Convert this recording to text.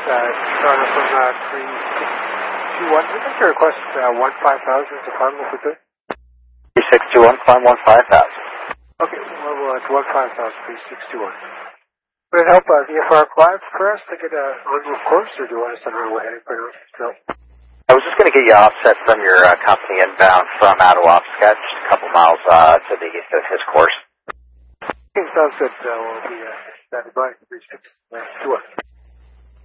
Starting from 3621. We'd like to request 15000 as a final if we could. 3621, climb 15000. Okay, well, it's 15000, 3621. Would it help VFR climb for us to get an on-route course, or do you want us to know what heading for now? No. I was just going to get you offset from your company inbound from Ottawa, just a couple miles to his course. Okay, sounds good. We'll be standing by 3621.